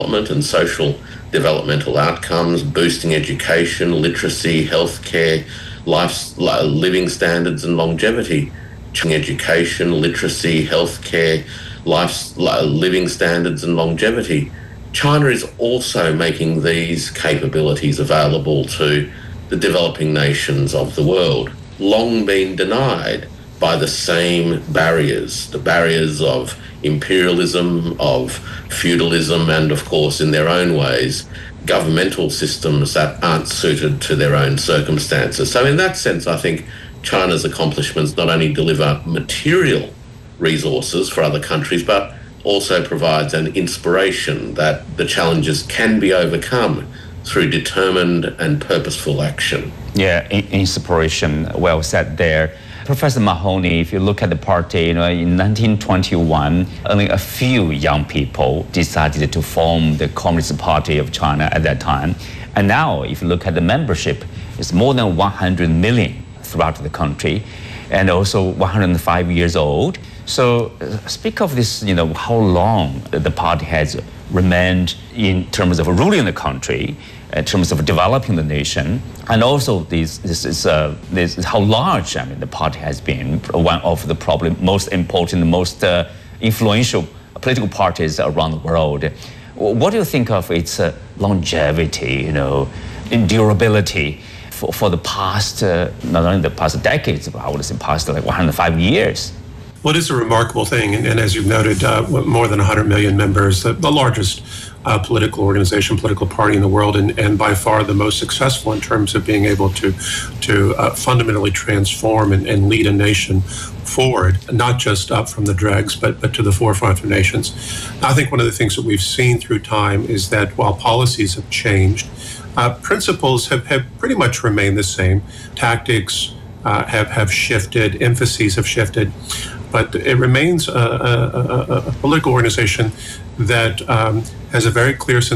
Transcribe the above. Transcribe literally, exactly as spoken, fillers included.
and social developmental outcomes, boosting education, literacy, healthcare, life, living standards and longevity. Education, literacy, healthcare, life, living standards and longevity. China is also making these capabilities available to the developing nations of the world, long been denied by the same barriers, the barriers of imperialism, of feudalism, and of course, in their own ways, governmental systems that aren't suited to their own circumstances. So in that sense, I think China's accomplishments not only deliver material resources for other countries, but also provides an inspiration that the challenges can be overcome through determined and purposeful action. Yeah, inspiration, well said there. Professor Mahoney, if you look at the party, you know, in nineteen twenty-one, only a few young people decided to form the Communist Party of China at that time. And now, if you look at the membership, it's more than one hundred million throughout the country, and also one hundred five years old. So uh, speak of this, you know, how long the party has remained in terms of ruling the country, in terms of developing the nation, and also this, this is uh, this is how large, I mean, the party has been one of the probably most important, most uh, influential political parties around the world. What do you think of its uh, longevity, you know, durability for, for the past, uh, not only the past decades, but I would say past like one hundred five years? Well, it is a remarkable thing, and, and as you've noted, uh, more than one hundred million members, the, the largest uh, political organization, political party in the world, and, and by far the most successful in terms of being able to to uh, fundamentally transform and, and lead a nation forward, not just up from the dregs, but, but to the forefront of nations. I think one of the things that we've seen through time is that while policies have changed, uh, principles have, have pretty much remained the same. Tactics uh, have, have shifted, emphases have shifted. But it remains a, a, a, a political organization that um, has a very clear sense